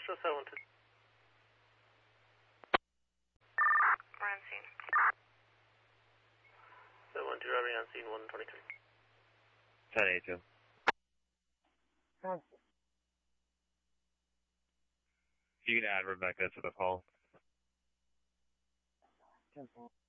Foxtrot 712. We're on scene. 712, driving on scene 123. 1082. You can add Rebecca to the call. 10-4.